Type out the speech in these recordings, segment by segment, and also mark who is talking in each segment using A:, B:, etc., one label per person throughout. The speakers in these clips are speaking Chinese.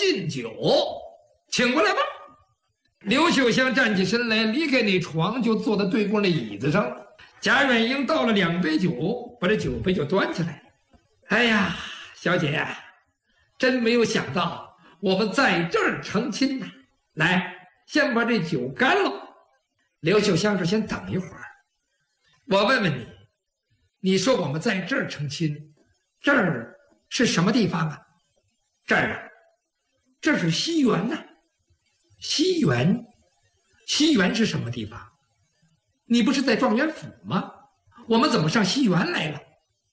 A: 敬酒，请过来吧。刘秀香站起身来，离开那床，就坐在对过那椅子上了。贾软英倒了2杯酒，把这酒杯就端起来。哎呀，小姐，真没有想到我们在这儿成亲呐！来，先把这酒干了。刘秀香说：“先等一会儿，我问问你，你说我们在这儿成亲，这儿是什么地方啊？这儿啊，这是西园呐。西园，西园是什么地方？你不是在状元府吗？我们怎么上西园来了？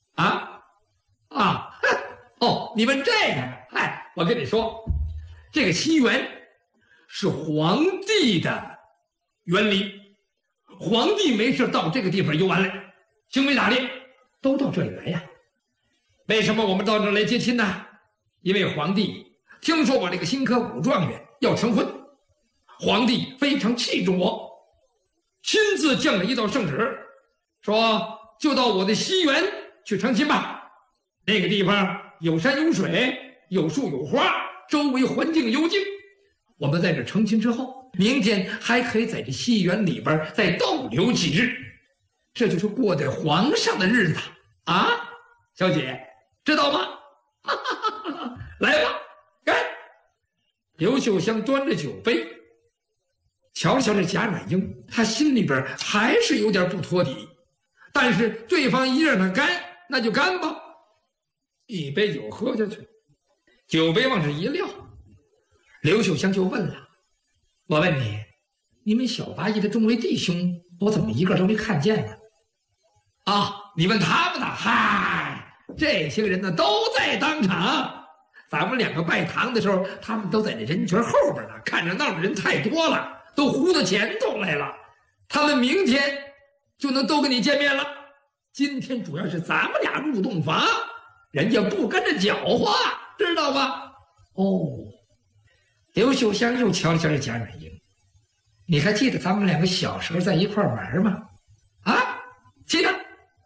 A: 哦，你问这个呀？嗨，我跟你说，这个西园是皇帝的园林，皇帝没事到这个地方游玩来，行为打猎都到这里来呀。为什么我们到这儿来接亲呢？因为皇帝听说我这个新科武状元要成婚，皇帝非常器重我，亲自降了一道圣旨，说就到我的西园去成亲吧。那个地方有山有水，有树有花，周围环境幽静。我们在这成亲之后，明天还可以在这西园里边再逗留几日，这就是过的皇上的日子啊！小姐，知道吗？来吧，干！刘秀香端着酒杯，瞧了瞧这贾软英，他心里边还是有点不托底，但是对方一让他干，那就干吧。一杯酒喝下去，酒杯往这一撂，刘秀香就问了：“我问你，你们小八义的众位弟兄，我怎么一个都没看见呢？”啊，你问他们呢？嗨，这些人呢都在当场。咱们2个拜堂的时候，他们都在这人群后边呢，看热闹的人太多了，都呼到前头来了。他们明天就能都跟你见面了。今天主要是咱们俩入洞房，人家不跟着搅和，知道吧？哦，刘秀香又瞧了瞧这贾软英，你还记得咱们2个小时候在一块玩吗？啊，记得。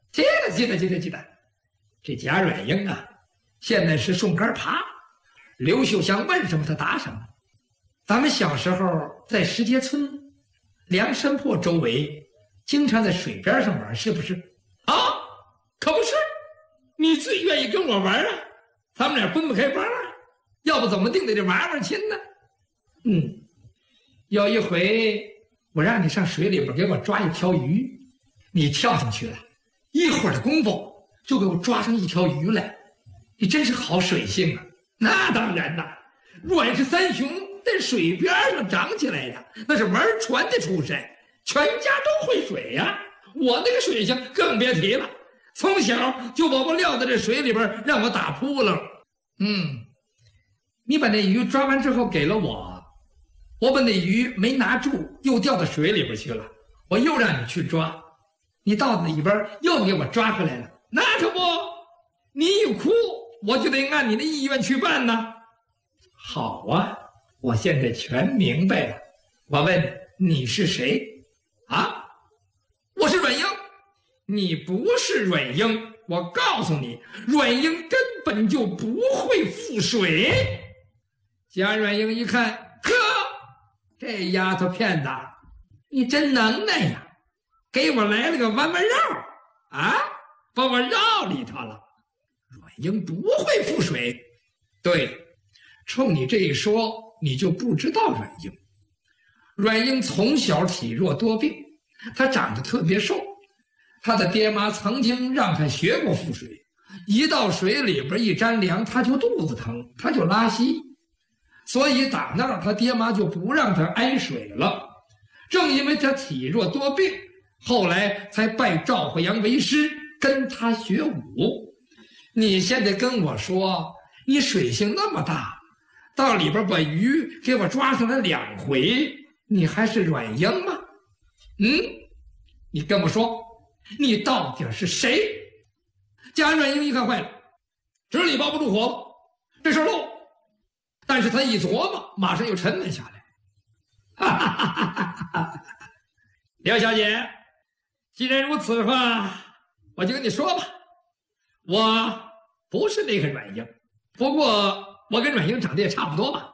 A: 这贾软英啊，现在是送杆爬。刘秀香问什么他答什么。咱们小时候在石碣村梁山泊周围，经常在水边上玩，是不是？啊，可不是。你最愿意跟我玩啊，咱们俩分不开班啊，要不怎么定在这玩玩亲呢？有一回我让你上水里边给我抓一条鱼，你跳进去了，一会儿的功夫就给我抓上一条鱼来，你真是好水性啊！那当然啦，阮氏三雄在水边上长起来的，那是玩船的出身，全家都会水呀。我那个水性更别提了，从小就把我撂在这水里边让我打扑棱。你把那鱼抓完之后给了我，我把那鱼没拿住，又掉到水里边去了，我又让你去抓，你到里边又给我抓回来了，那可不，你一哭我就得按你的意愿去办呢。好啊，我现在全明白了。我问你是谁啊？我是阮英。你不是阮英，我告诉你，阮英根本就不会覆水。贾阮英一看，呵，这丫头片子，你真能耐呀，给我来了个弯弯绕啊，把我绕里头了。阮英不会覆水。对，冲你这一说，你就不知道阮英。阮英从小体弱多病，她长得特别瘦，她的爹妈曾经让她学过覆水，一到水里边一沾凉，她就肚子疼，她就拉稀，所以打那儿她爹妈就不让她挨水了。正因为她体弱多病，后来才拜赵惠阳为师，跟他学武。你现在跟我说，你水性那么大，到里边把鱼给我抓上来2回，你还是阮英吗？你跟我说，你到底是谁？贾阮英一看坏了，纸里包不住火了，这事儿漏。但是他一琢磨，马上又沉稳下来。刘小姐，既然如此的话，我就跟你说吧，我不是那个阮英，不过我跟阮英长得也差不多吧。